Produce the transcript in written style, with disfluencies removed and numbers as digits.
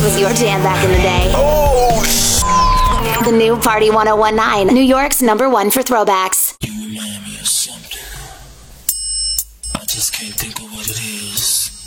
was your jam back in the day. The new Party 1019, New York's #1 for throwbacks. You remind me of something. I just can't think of what it is.